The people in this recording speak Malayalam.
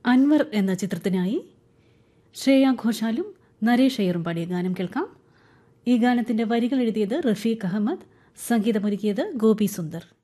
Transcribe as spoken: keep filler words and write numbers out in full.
അൻവർ എന്ന ചിത്രത്തിനായി ശ്രേയ ഘോഷാലും നരേഷ് അയ്യറും പാടിയ ഗാനം കേൾക്കാം. ഈ ഗാനത്തിന്റെ വരികൾ എഴുതിയത് റഫീഖ് അഹമ്മദ്, സംഗീതമൊരുക്കിയത് ഗോപി സുന്ദർ.